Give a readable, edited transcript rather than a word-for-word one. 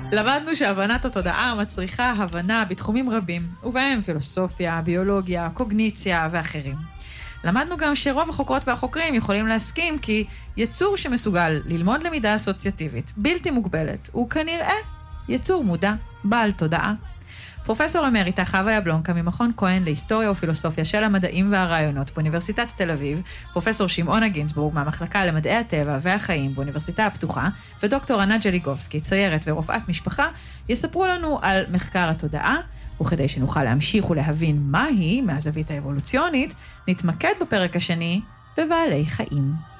למדנו שהבנת התודעה מצריכה הבנה בתחומים רבים, ובהם פילוסופיה, ביולוגיה, קוגניציה ואחרים. למדנו גם שרוב החוקרות והחוקרים יכולים להסכים כי יצור שמסוגל ללמוד למידה אסוציאטיבית בלתי מוגבלת הוא כנראה יצור מודע, בעל תודעה. פרופסור אמריטה חווה יבלונקה ממכון כהן להיסטוריה ופילוסופיה של המדעים והרעיונות באוניברסיטת תל אביב, פרופסור שמעונה גינצבורג מהמחלקה למדעי הטבע והחיים באוניברסיטה הפתוחה, ודוקטור ענת ג'ליגובסקי, ציירת ורופאת משפחה, יספרו לנו על מחקר התודעה, וכדי שנוכל להמשיך ולהבין מה היא מהזווית האבולוציונית, נתמקד בפרק השני בבעלי חיים.